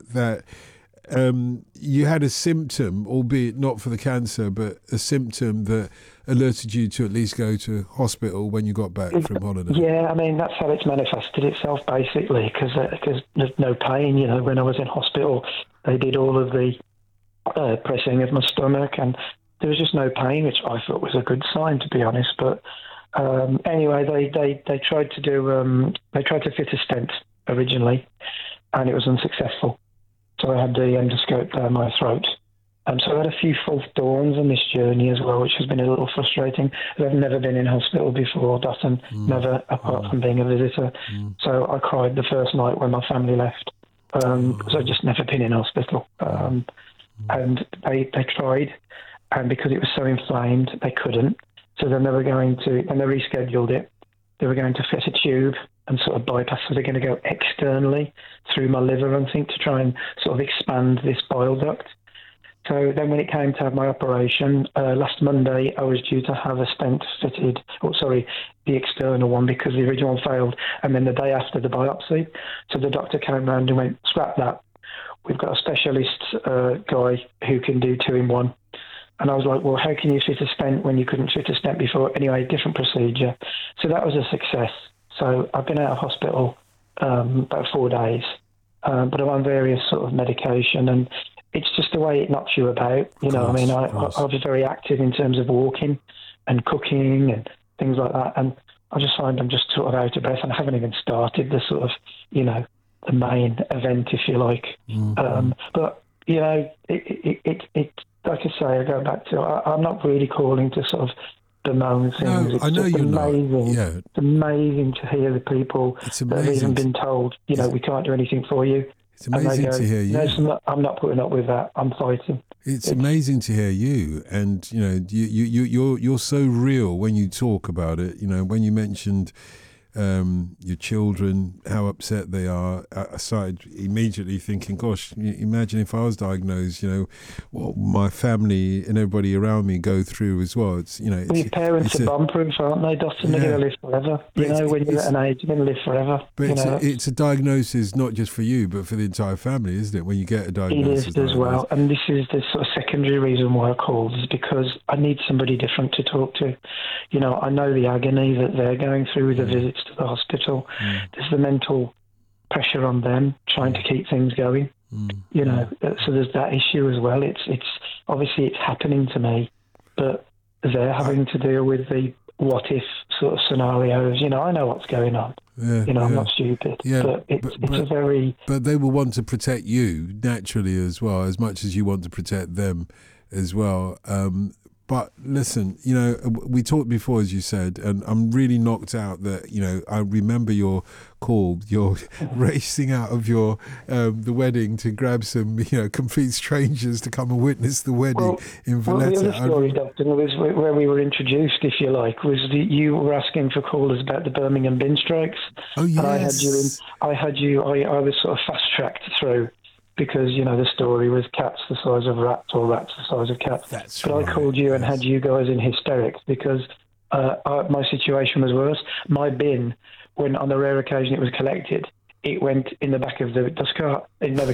that you had a symptom, albeit not for the cancer, but a symptom that alerted you to at least go to hospital when you got back from holiday. Yeah, I mean, that's how it's manifested itself, basically, because there's no pain. You know, when I was in hospital, they did all of the pressing of my stomach, and there was just no pain, which I thought was a good sign, to be honest. But anyway, they tried to do they tried to fit a stent originally, and it was unsuccessful. So I had the endoscope down my throat. So I had a few false dawns on this journey as well, which has been a little frustrating. I've never been in hospital before, Dutton, never, apart from being a visitor. So I cried the first night when my family left, because I'd just never been in hospital. And they tried, and because it was so inflamed, they couldn't. So then they were going to, and they rescheduled it. They were going to fit a tube and sort of bypass. So they're going to go externally through my liver, I think, to try and sort of expand this bile duct. So then when it came to have my operation, last Monday, I was due to have a stent fitted, the external one, because the original one failed. And then the day after the biopsy, so the doctor came round and went, scrap that. We've got a specialist guy who can do 2-in-1. And I was like, well, how can you fit a stent when you couldn't fit a stent before? Anyway, different procedure. So that was a success. So I've been out of hospital about 4 days, but I'm on various sort of medication, and it's just the way it knocks you about. You know, I mean, I was very active in terms of walking and cooking and things like that, and I just find I'm just sort of out of breath, and I haven't even started the sort of, you know, the main event, if you like. But, you know, it like I say, I go back to, I'm not really calling to sort of bemoan things. No, I know you're amazing. not. Yeah. It's amazing to hear the people that have even been told, you know, we can't do anything for you. It's amazing to hear you. No, I'm not putting up with that. I'm fighting. It's amazing to hear you, and you know, you're so real when you talk about it. You know, when you mentioned your children, how upset they are, I started immediately thinking, gosh, imagine if I was diagnosed, you know, what my family and everybody around me go through as well. It's, you know, your parents are bomb-proof, aren't they, Dustin? They're going to live forever. You know, when you're at an age, you're going to live forever. But it's a diagnosis not just for you, but for the entire family, isn't it? When you get a diagnosis. It is as well. And this is the sort of secondary reason why I called, is because I need somebody different to talk to. You know, I know the agony that they're going through with the visits to the hospital. There's the mental pressure on them trying to keep things going. You know, so there's that issue as well. It's obviously it's happening to me, but they're having to deal with the what if sort of scenarios. You know, I know what's going on. You know, I'm not stupid. But it's a very... But they will want to protect you naturally as well, as much as you want to protect them as well. But listen, you know, we talked before, as you said, and I'm really knocked out that, you know, I remember your call, you're racing out of your the wedding to grab some, you know, complete strangers to come and witness the wedding in Valletta. Well, the other story, Doctor, was where we were introduced, if you like, was you were asking for callers about the Birmingham bin strikes. Oh, yes. And I was sort of fast-tracked through, because, you know, the story was cats the size of rats or rats the size of cats. But right. I called you and had you guys in hysterics because my situation was worse. My bin, when on the rare occasion it was collected, it went in the back of the dust cart. It never